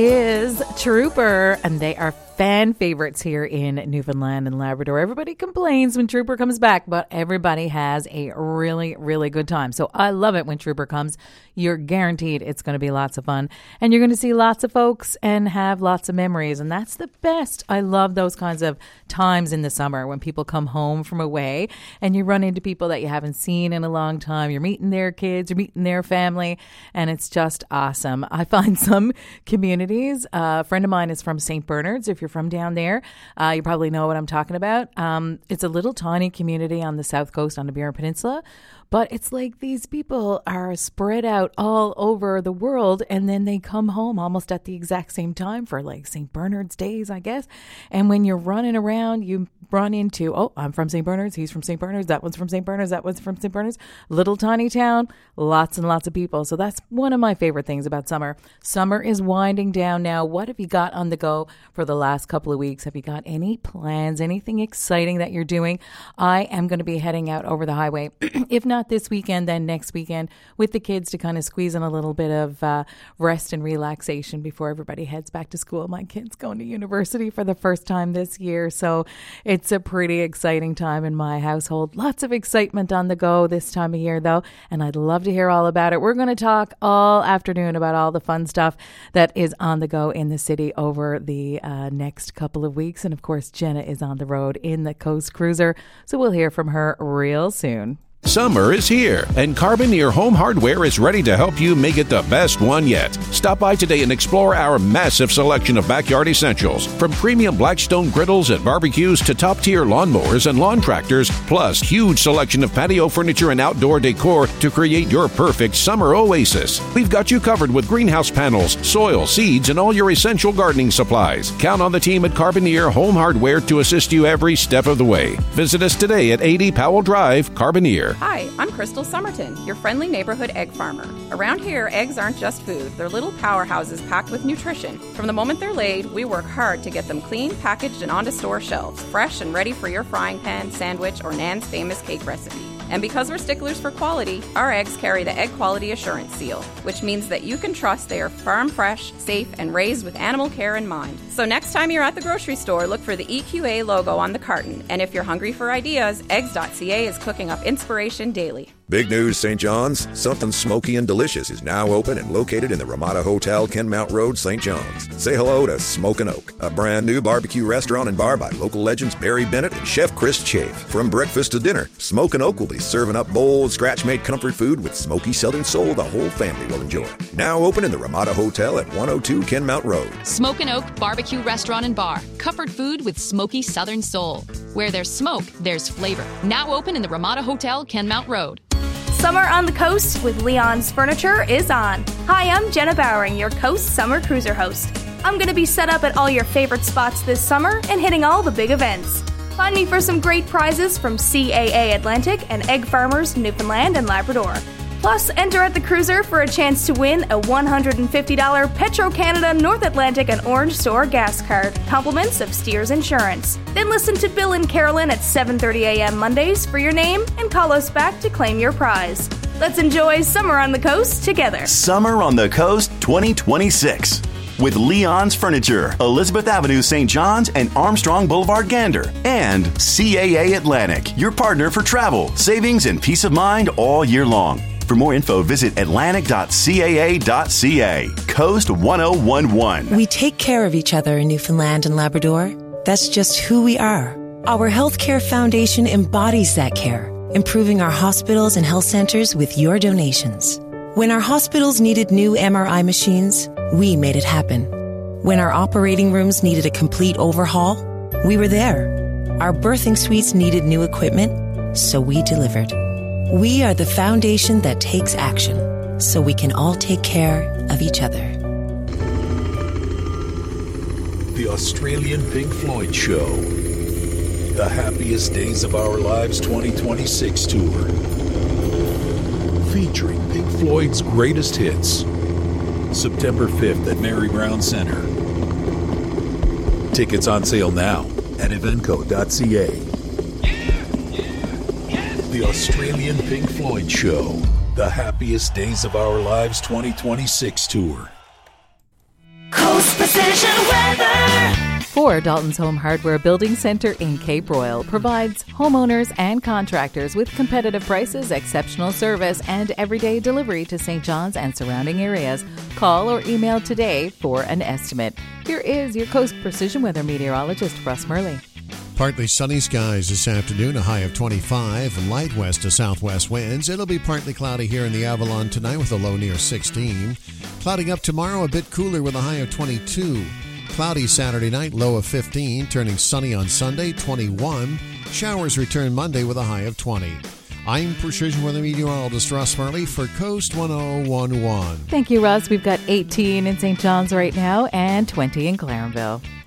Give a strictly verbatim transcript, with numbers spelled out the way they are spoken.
Is Trooper, and they are fan favorites here in Newfoundland and Labrador. Everybody complains when Trooper comes back, but everybody has a really, really good time. So I love it when Trooper comes. You're guaranteed it's going to be lots of fun, and you're going to see lots of folks and have lots of memories, and that's the best. I love those kinds of times in the summer when people come home from away and you run into people that you haven't seen in a long time. You're meeting their kids, you're meeting their family, and it's just awesome. I find some communities, uh, a friend of mine is from Saint Bernard's. If you're from down there, uh, you probably know what I'm talking about. Um, it's a little tiny community on the south coast on the Burin Peninsula, but it's like these people are spread out all over the world, and then they come home almost at the exact same time for like Saint Bernard's days, I guess. And when you're running around, you run into, oh, I'm from Saint Bernard's, he's from Saint Bernard's, that one's from Saint Bernard's, that one's from Saint Bernard's. Little tiny town, lots and lots of people. So that's one of my favorite things about summer. Summer is winding down now. What have you got on the go for the last couple of weeks? Have you got any plans, anything exciting that you're doing? I am going to be heading out over the highway, if not this weekend, then next weekend, with the kids to kind of squeeze in a little bit of uh, rest and relaxation before everybody heads back to school. My kid's going to university for the first time this year, so it's a pretty exciting time in my household. Lots of excitement on the go this time of year, though, and I'd love to hear all about it. We're going to talk all afternoon about all the fun stuff that is on the go in the city over the uh, next couple of weeks, and of course, Jenna is on the road in the Coast Cruiser, so we'll hear from her real soon. Summer is here, and Carboneer Home Hardware is ready to help you make it the best one yet. Stop by today and explore our massive selection of backyard essentials, from premium Blackstone griddles and barbecues to top-tier lawnmowers and lawn tractors, plus huge selection of patio furniture and outdoor decor to create your perfect summer oasis. We've got you covered with greenhouse panels, soil, seeds, and all your essential gardening supplies. Count on the team at Carboneer Home Hardware to assist you every step of the way. Visit us today at eighty Powell Drive, Carboneer. Hi, I'm Crystal Somerton, your friendly neighborhood egg farmer. Around here, eggs aren't just food. They're little powerhouses packed with nutrition. From the moment they're laid, we work hard to get them clean, packaged, and onto store shelves, fresh and ready for your frying pan, sandwich, or Nan's famous cake recipe. And because we're sticklers for quality, our eggs carry the Egg Quality Assurance Seal, which means that you can trust they are farm fresh, safe, and raised with animal care in mind. So next time you're at the grocery store, look for the E Q A logo on the carton. And if you're hungry for ideas, eggs dot c a is cooking up inspiration daily. Big news, Saint John's. Something smoky and delicious is now open and located in the Ramada Hotel, Kenmount Road, Saint John's. Say hello to Smokin' Oak, a brand new barbecue restaurant and bar by local legends Barry Bennett and Chef Chris Chafe. From breakfast to dinner, Smokin' Oak will be serving up bold, scratch-made comfort food with smoky Southern soul the whole family will enjoy. Now open in the Ramada Hotel at one oh two Kenmount Road. Smokin' Oak Barbecue Restaurant and Bar. Comfort food with smoky Southern soul. Where there's smoke, there's flavor. Now open in the Ramada Hotel, Kenmount Road. Summer on the Coast with Leon's Furniture is on. Hi, I'm Jenna Bowering, your Coast Summer Cruiser host. I'm going to be set up at all your favorite spots this summer and hitting all the big events. Find me for some great prizes from C A A Atlantic and Egg Farmers Newfoundland and Labrador. Plus, enter at the Cruiser for a chance to win a one hundred fifty dollars Petro-Canada North Atlantic and Orange Store gas card, compliments of Steers Insurance. Then listen to Bill and Carolyn at seven thirty a.m. Mondays for your name and call us back to claim your prize. Let's enjoy Summer on the Coast together. Summer on the Coast twenty twenty-six. With Leon's Furniture, Elizabeth Avenue, Saint John's, and Armstrong Boulevard, Gander. And C A A Atlantic, your partner for travel, savings, and peace of mind all year long. For more info, visit atlantic dot c a a dot c a. Coast one oh one one. We take care of each other in Newfoundland and Labrador. That's just who we are. Our Healthcare Foundation embodies that care, improving our hospitals and health centers with your donations. When our hospitals needed new M R I machines, we made it happen. When our operating rooms needed a complete overhaul, we were there. Our birthing suites needed new equipment, so we delivered. We are the foundation that takes action, so we can all take care of each other. The Australian Pink Floyd Show. The Happiest Days of Our Lives twenty twenty-six Tour. Featuring Pink Floyd's greatest hits. September fifth at Mary Brown Center. Tickets on sale now at eventco dot c a. The Australian Pink Floyd Show. The Happiest Days of Our Lives twenty twenty-six Tour. Coast Precision Weather. For Dalton's Home Hardware Building Center in Cape Royal provides homeowners and contractors with competitive prices, exceptional service, and everyday delivery to Saint John's and surrounding areas. Call or email today for an estimate. Here is your Coast Precision Weather meteorologist, Russ Murley. Partly sunny skies this afternoon, a high of twenty-five, light west to southwest winds. It'll be partly cloudy here in the Avalon tonight with a low near sixteen. Clouding up tomorrow, a bit cooler with a high of twenty-two. Cloudy Saturday night, low of fifteen, turning sunny on Sunday, twenty-one. Showers return Monday with a high of twenty. I'm Precision Weather Meteorologist Russ Murley for Coast one oh one point one. Thank you, Russ. We've got eighteen in Saint John's right now and twenty in Clarenville.